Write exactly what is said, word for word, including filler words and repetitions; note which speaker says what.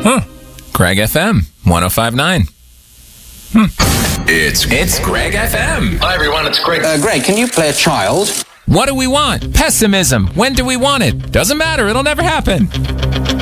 Speaker 1: Huh. Greg F M, one oh five point nine. Hmm. It's, it's Greg F M.
Speaker 2: Hi, everyone. It's Greg.
Speaker 3: Uh, Greg, can you play a child?
Speaker 1: What do we want? Pessimism. When do we want it? Doesn't matter. It'll never happen.